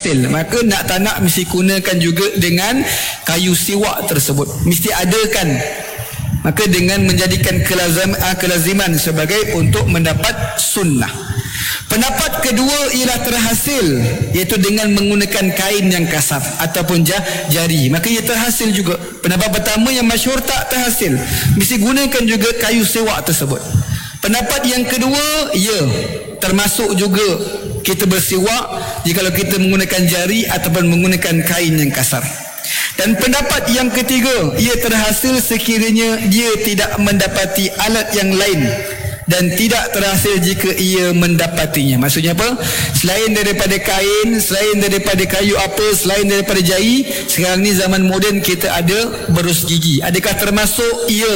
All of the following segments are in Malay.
terhasil, maka nak tak nak mesti gunakan juga dengan kayu siwak tersebut, mesti adakan. Maka dengan menjadikan kelaziman sebagai untuk mendapat sunnah. Pendapat kedua ialah terhasil, iaitu dengan menggunakan kain yang kasar ataupun jari, maka ia terhasil juga. Pendapat pertama yang masyhur tak terhasil, mesti gunakan juga kayu siwak tersebut. Pendapat yang kedua, ya, termasuk juga kita bersiwak jikalau kita menggunakan jari ataupun menggunakan kain yang kasar. Dan pendapat yang ketiga, ia terhasil sekiranya dia tidak mendapati alat yang lain, dan tidak terhasil jika ia mendapatinya. Maksudnya apa? Selain daripada kain, selain daripada kayu apa, selain daripada jari, sekarang ni zaman moden kita ada berus gigi. Adakah termasuk? Ya.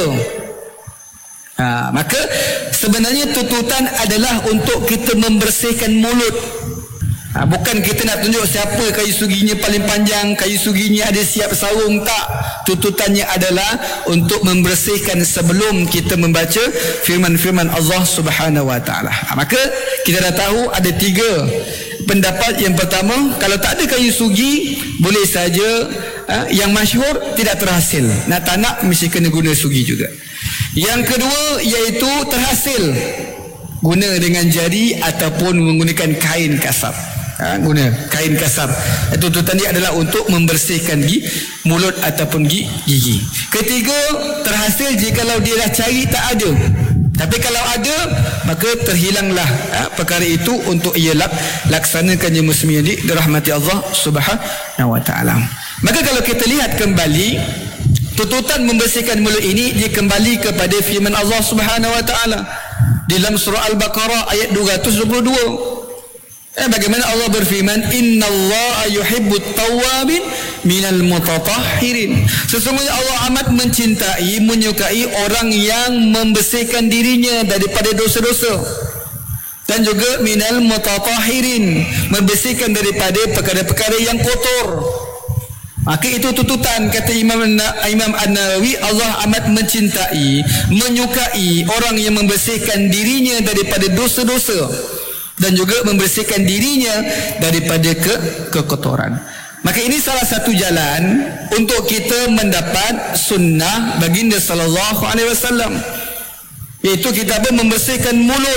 Maka sebenarnya tuntutan adalah untuk kita membersihkan mulut. Bukan kita nak tunjuk siapa kayu suginya paling panjang, kayu suginya ada siap sarung, tak. Tuntutannya adalah untuk membersihkan sebelum kita membaca firman-firman Allah Subhanahu wa taala. Maka kita dah tahu ada 3 pendapat. Yang pertama, kalau tak ada kayu sugi boleh saja. Yang masyhur tidak terhasil, nak tak nak mesti kena guna sugi juga. Yang kedua iaitu terhasil, guna dengan jari ataupun menggunakan kain kasar. Guna kain kasar. Tuntutan dia adalah untuk membersihkan mulut ataupun gigi. Ketiga, terhasil jikalau dia dah cari tak ada. Tapi kalau ada, maka terhilanglah perkara itu untuk ia laksanakannya muslim yang dirahmati Allah Subhanahu wa taala. Maka kalau kita lihat kembali, tuntutan membersihkan mulut ini dia kembali kepada firman Allah Subhanahu wa taala di dalam surah Al-Baqarah ayat 222. Bagaimana Allah berfirman, innallaha yuhibbut tawwabin minal mutatahhirin. Sesungguhnya Allah amat mencintai, menyukai orang yang membersihkan dirinya daripada dosa-dosa, dan juga minal mutatahhirin, membersihkan daripada perkara-perkara yang kotor. Maka itu tuntutan, kata Imam An-Nawawi, Allah amat mencintai, menyukai orang yang membersihkan dirinya daripada dosa-dosa dan juga membersihkan dirinya daripada kekotoran. Maka ini salah satu jalan untuk kita mendapat sunnah baginda sallallahu alaihi wasallam, iaitu kita membersihkan mulut.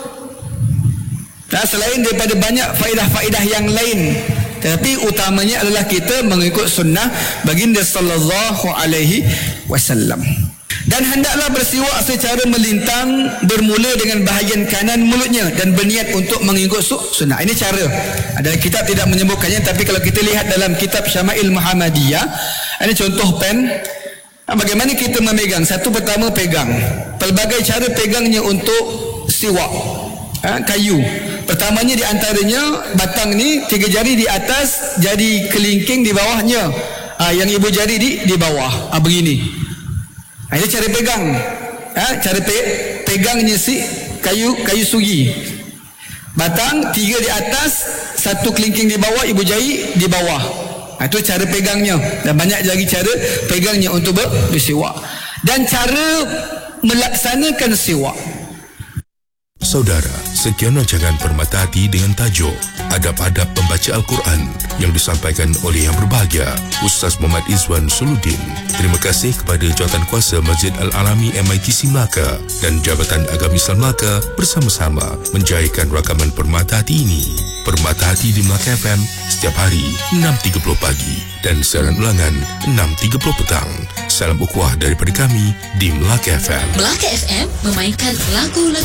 Selain daripada banyak faedah-faedah yang lain, tapi utamanya adalah kita mengikut sunnah baginda sallallahu alaihi wasallam. Dan hendaklah bersiwak secara melintang, bermula dengan bahagian kanan mulutnya dan berniat untuk mengikut sunnah. Ini cara. Dalam kitab tidak menyebutkannya, tapi kalau kita lihat dalam kitab Syama'il Muhammadiyah, ini contoh pen. Bagaimana kita memegang? Satu, pertama pegang. Pelbagai cara pegangnya untuk siwak. Kayu. Pertamanya di antaranya batang ni 3 jari di atas, jari kelingking di bawahnya. Yang ibu jari di bawah. Begini. Ini cara pegang. Cara pegangnya si kayu sugi. Batang 3 di atas, 1 kelingking di bawah, ibu jari di bawah. Itu cara pegangnya. Dan banyak lagi cara pegangnya untuk bersiwak. Dan cara melaksanakan siwak. Saudara, sekian rancangan Permata Hati dengan tajuk Adab-adab Pembaca Al-Quran yang disampaikan oleh Yang Berbahagia Ustaz Muhammad Izwan Suluddin. Terima kasih kepada Jawatankuasa Masjid Al-Alami MITC Melaka dan Jabatan Agama Islam Melaka bersama-sama menjayakan rakaman Permata Hati ini. Permata Hati di Melaka FM setiap hari 6.30 pagi dan siaran ulangan 6.30 petang. Salam ukhuwah daripada kami di Melaka FM. Melaka FM memainkan lagu-lagu